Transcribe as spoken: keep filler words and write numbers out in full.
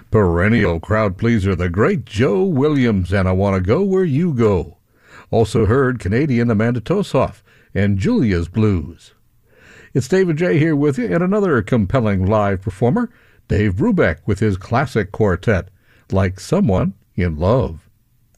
Perennial crowd pleaser, the great Joe Williams, and I Want to Go Where You Go. Also heard Canadian Amanda Tosoff and Julia's Blues. It's David J. here with you, and another compelling live performer, Dave Brubeck with his classic quartet, Like Someone in Love.